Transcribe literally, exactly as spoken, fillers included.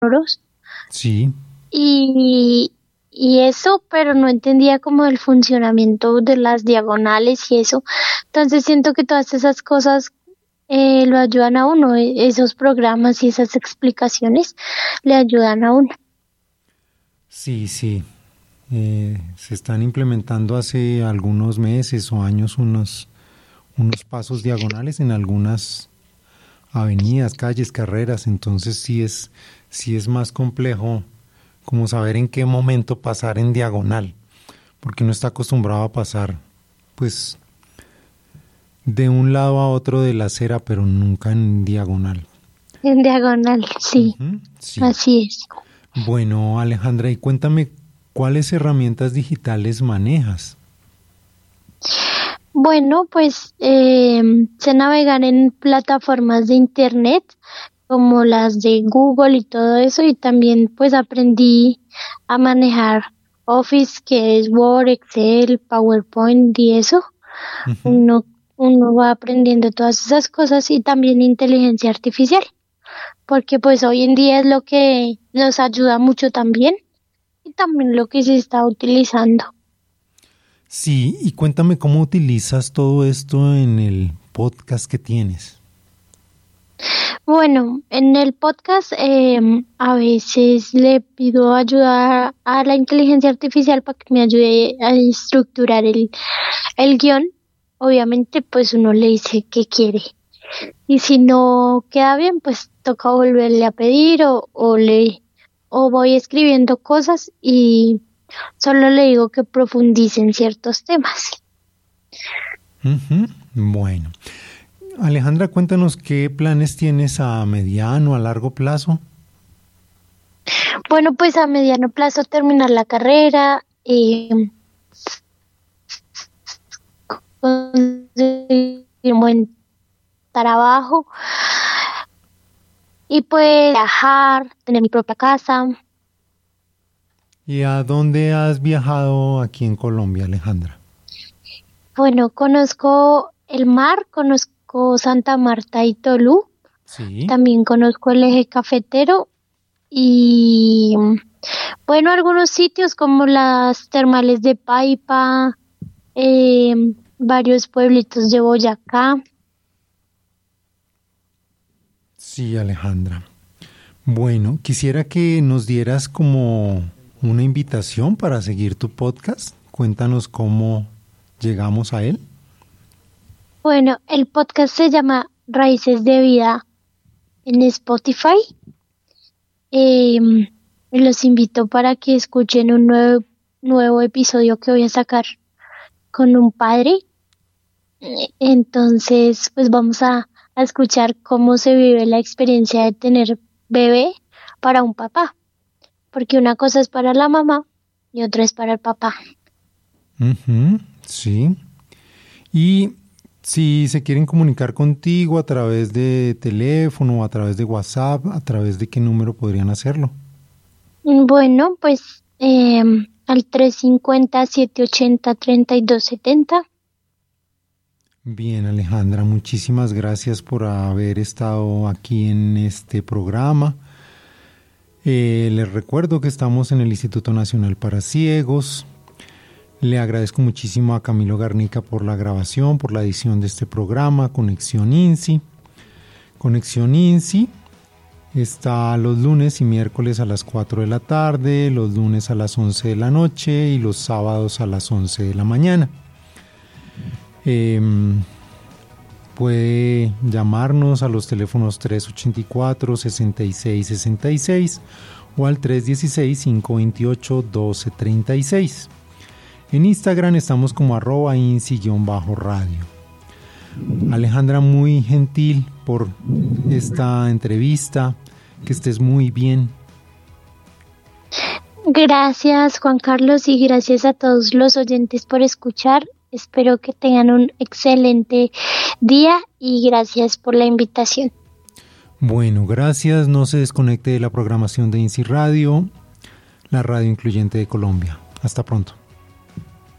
sonoros. Sí. Y, y eso, pero no entendía como el funcionamiento de las diagonales y eso. Entonces siento que todas esas cosas eh, lo ayudan a uno, e- esos programas y esas explicaciones le ayudan a uno. Sí, sí. Eh, se están implementando hace algunos meses o años unos, unos pasos diagonales en algunas avenidas, calles, carreras, entonces sí es, sí es más complejo como saber en qué momento pasar en diagonal, porque uno está acostumbrado a pasar pues de un lado a otro de la acera, pero nunca en diagonal. En diagonal, sí, Ujú, sí. así es. Bueno, Alejandra, y cuéntame, ¿cuáles herramientas digitales manejas? Bueno, pues eh, sé navegar en plataformas de internet como las de Google y todo eso, y también pues aprendí a manejar Office, que es Word, Excel, PowerPoint y eso. Ujú. Uno, uno va aprendiendo todas esas cosas y también inteligencia artificial, porque pues hoy en día es lo que nos ayuda mucho también y también lo que se está utilizando. Sí, y cuéntame cómo utilizas todo esto en el podcast que tienes. Bueno, en el podcast em, a veces le pido ayuda a la inteligencia artificial para que me ayude a estructurar el, el guión. Obviamente, pues uno le dice qué quiere. Y si no queda bien, pues toca volverle a pedir o, o le o voy escribiendo cosas y solo le digo que profundice en ciertos temas. Ujú. Bueno, Alejandra, cuéntanos qué planes tienes a mediano, a largo plazo. Bueno, pues a mediano plazo terminar la carrera, eh, conseguir un buen trabajo y pues viajar, tener mi propia casa. ¿Y a dónde has viajado aquí en Colombia, Alejandra? Bueno, conozco el mar, conozco Santa Marta y Tolú, Sí. también conozco el eje cafetero y bueno, algunos sitios como las termales de Paipa, eh, varios pueblitos de Boyacá. Sí, Alejandra. Bueno, quisiera que nos dieras como una invitación para seguir tu podcast. Cuéntanos cómo llegamos a él. Bueno, el podcast se llama Raíces de Vida en Spotify. Eh, los invito para que escuchen un nuevo, nuevo episodio que voy a sacar con un padre. Entonces, pues vamos a, a escuchar cómo se vive la experiencia de tener bebé para un papá, porque una cosa es para la mamá y otra es para el papá. Ujú, sí. Y si se quieren comunicar contigo a través de teléfono, a través de WhatsApp, ¿a través de qué número podrían hacerlo? Bueno, pues eh, al tres cinco cero, siete ocho cero, tres dos siete cero. Bien, Alejandra, muchísimas gracias por haber estado aquí en este programa. Eh, les recuerdo que estamos en el Instituto Nacional para Ciegos. Le agradezco muchísimo a Camilo Garnica por la grabación, por la edición de este programa, Conexión INSI. Conexión INSI está los lunes y miércoles a las cuatro de la tarde, los lunes a las once de la noche y los sábados a las once de la mañana. Eh, puede llamarnos a los teléfonos tres ocho cuatro, seis seis seis seis o al tres uno seis, cinco dos ocho, uno dos tres seis. En Instagram estamos como arroba insi-radio. Alejandra, muy gentil por esta entrevista. Que estés muy bien. Gracias, Juan Carlos, y gracias a todos los oyentes por escuchar. Espero que tengan un excelente día y gracias por la invitación. Bueno, gracias. No se desconecte de la programación de INSI Radio, la radio incluyente de Colombia. Hasta pronto.